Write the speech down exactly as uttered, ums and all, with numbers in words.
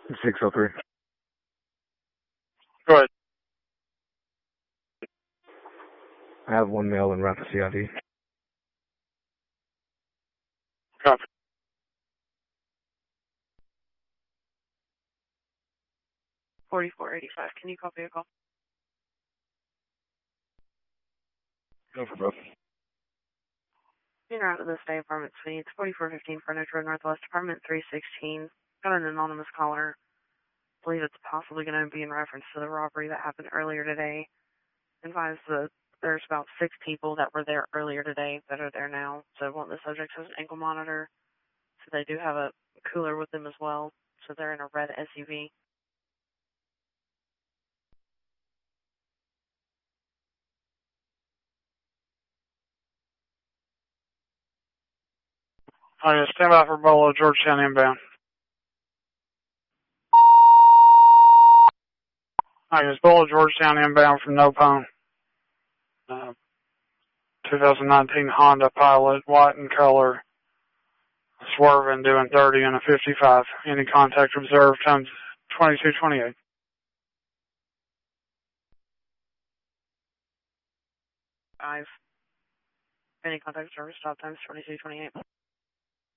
six oh three. Go ahead. I have one male en route to C I D. Copy. forty-four eighty-five, can you copy a call? Go for both. In route to the State Apartment Suite, forty-four fifteen Frontage Road Northwest, Apartment three sixteen. Got an anonymous caller. I believe it's possibly going to be in reference to the robbery that happened earlier today. Advise that there's about six people that were there earlier today that are there now. So one of the subjects has an ankle monitor. So they do have a cooler with them as well. So they're in a red S U V. All right, stand by for Bolo, Georgetown inbound. All right, it's Bolo, Georgetown inbound from Nopone. Uh, twenty nineteen Honda Pilot, white in color, swerving, doing thirty and a fifty-five. Any contact observed, times twenty-two twenty-eight. Five. Any contact service stop times twenty-two twenty-eight.